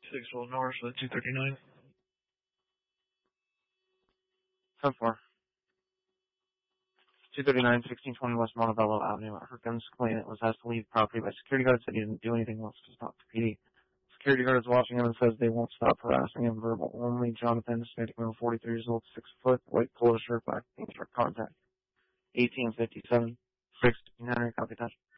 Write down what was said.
6 North, 239. 10-4. 239, 1620 West Montebello Avenue. I heard guns claiming it was asked to leave property by security guard, said he didn't do anything else to stop the PD. Security guard is watching him and says they won't stop harassing him. Verbal only. Jonathan, Hispanic male, 43 years old, 6 foot, white polo shirt, black jeans, contact. 1857, 6, Henry, copy that.